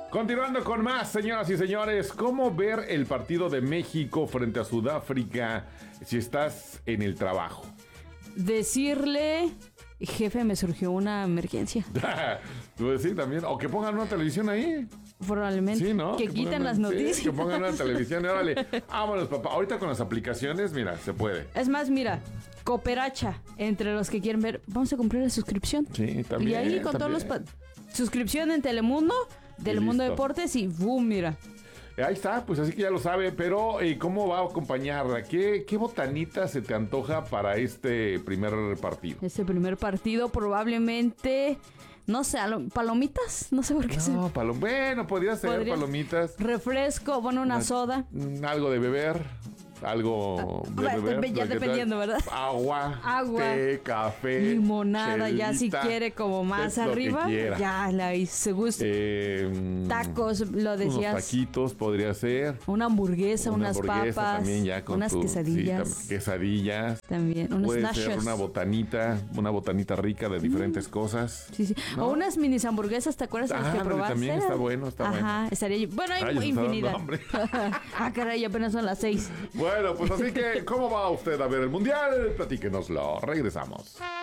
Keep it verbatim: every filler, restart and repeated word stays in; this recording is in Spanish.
Continuando con más, señoras y señores, ¿cómo ver el partido de México frente a Sudáfrica si estás en el trabajo? Decirle, jefe, me surgió una emergencia. Pues sí, también. O que pongan una televisión ahí. Probablemente. Sí, ¿no? Que, que quiten pongan, las noticias. Sí, que pongan una televisión. Órale, vámonos, papá. Ahorita con las aplicaciones, mira, se puede. Es más, mira, cooperacha entre los que quieren ver. Vamos a comprar la suscripción. Sí, también. Y ahí con también. todos los... Pa- suscripción en Telemundo, Telemundo Deportes y boom, mira. Ahí está, pues así que ya lo sabe, pero eh, ¿cómo va a acompañarla? ¿Qué, ¿Qué botanita se te antoja para este primer partido? Este primer partido probablemente, no sé, palomitas, no sé por qué. No, se... palom bueno, podría ser ¿Podrías? palomitas. Refresco, bueno, una, una soda. Algo de beber. Algo de ah, beber. Ya dependiendo, ¿verdad? Agua, Agua, té, café, limonada, chelita, ya si quiere como más arriba, ya la se gusta. Eh, Tacos, lo decías. Unos taquitos podría ser. Una hamburguesa, una unas hamburguesa papas, también ya con unas tu, quesadillas. Sí, tam- quesadillas. También, unos Puede nachos. ser una botanita, una botanita rica de diferentes mm. cosas. Sí, sí. ¿No? O unas mini hamburguesas, ¿te acuerdas de las ah, que probaste? También está bueno, está Ajá, bueno. Ajá, estaría... Bueno, hay Ay, infinidad. Ah, caray, apenas son las seis. Bueno, pues así que, ¿cómo va usted a ver el Mundial? Platíquenoslo. Regresamos.